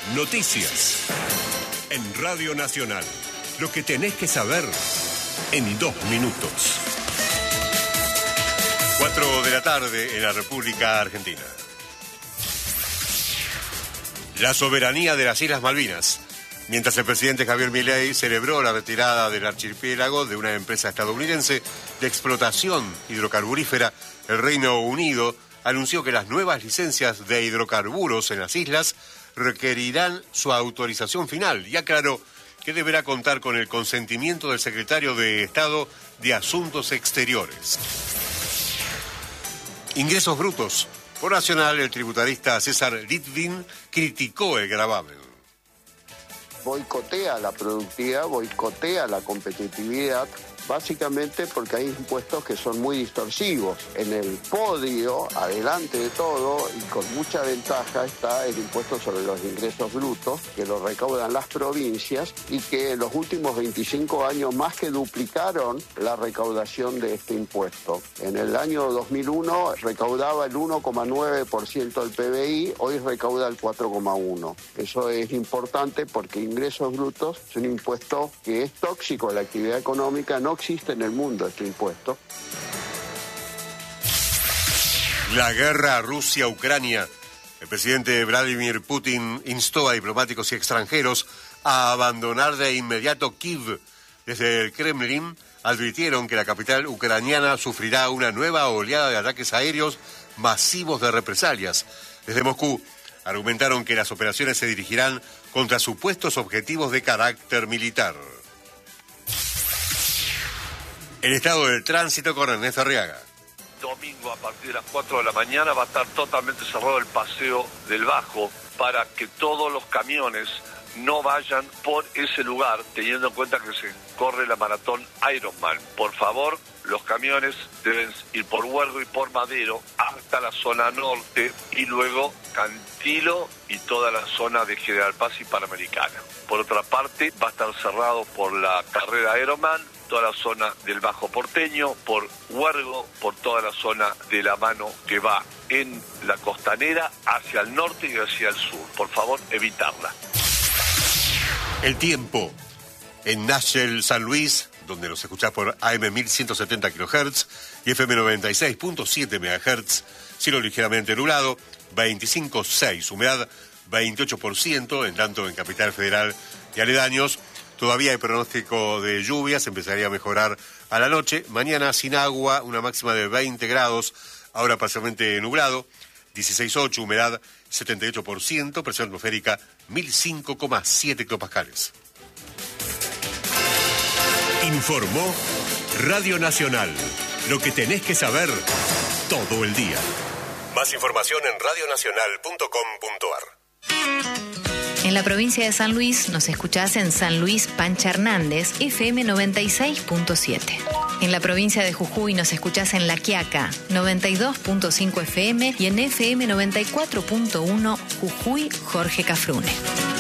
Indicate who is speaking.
Speaker 1: Noticias. En Radio Nacional. Lo que tenés que saber en 2 minutos. 4 de la tarde en la República Argentina. La soberanía de las Islas Malvinas. Mientras el presidente Javier Milei celebró la retirada del archipiélago de una empresa estadounidense de explotación hidrocarburífera, el Reino Unido anunció que las nuevas licencias de hidrocarburos en las islas requerirán su autorización final y aclaró que deberá contar con el consentimiento del secretario de Estado de Asuntos Exteriores. Ingresos brutos. Por Nacional, el tributarista César Litvin criticó el gravamen.
Speaker 2: Boicotea la productividad, boicotea la competitividad, básicamente porque hay impuestos que son muy distorsivos. En el podio, adelante de todo, y con mucha ventaja, está el impuesto sobre los ingresos brutos, que lo recaudan las provincias y que en los últimos 25 años más que duplicaron la recaudación de este impuesto. En el año 2001 recaudaba el 1,9% del PBI, hoy recauda el 4,1%. Eso es importante porque ingresos brutos es un impuesto que es tóxico a la actividad económica, no existe en el mundo este impuesto.
Speaker 1: La guerra Rusia-Ucrania. El presidente Vladimir Putin instó a diplomáticos y extranjeros a abandonar de inmediato Kiev. Desde el Kremlin advirtieron que la capital ucraniana sufrirá una nueva oleada de ataques aéreos masivos de represalias. Desde Moscú argumentaron que las operaciones se dirigirán contra supuestos objetivos de carácter militar. El estado del tránsito con Ernesto Arriaga.
Speaker 3: Domingo a partir de las 4 de la mañana va a estar totalmente cerrado el paseo del Bajo para que todos los camiones no vayan por ese lugar, teniendo en cuenta que se corre la maratón Ironman. Por favor, los camiones deben ir por Huergo y por Madero hasta la zona norte y luego Cantilo y toda la zona de General Paz y Panamericana. Por otra parte, va a estar cerrado por la carrera Ironman, toda la zona del Bajo Porteño, por Huergo, por toda la zona de la mano que va en la costanera hacia el norte y hacia el sur. Por favor, evitarla.
Speaker 1: El tiempo. En Nashville, San Luis, donde nos escuchás por AM 1170 kHz y FM 96.7 MHz, cielo ligeramente nublado, 25,6, humedad 28%, en tanto en Capital Federal y aledaños. Todavía hay pronóstico de lluvias, empezaría a mejorar a la noche. Mañana sin agua, una máxima de 20 grados, ahora parcialmente nublado, 16,8, humedad 78%, presión atmosférica 1005,7 hectopascales. Informó Radio Nacional. Lo que tenés que saber todo el día. Más información en radionacional.com.ar.
Speaker 4: En la provincia de San Luis nos escuchás en San Luis Pancha Hernández, FM 96.7. En la provincia de Jujuy nos escuchás en La Quiaca, 92.5 FM y en FM 94.1 Jujuy Jorge Cafrune.